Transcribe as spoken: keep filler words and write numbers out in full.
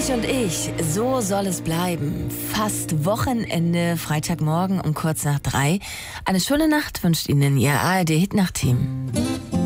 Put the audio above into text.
Friedrich und ich, so soll es bleiben. Fast Wochenende, Freitagmorgen um kurz nach drei. Eine schöne Nacht wünscht Ihnen Ihr A R D-Hit-Nacht-Team.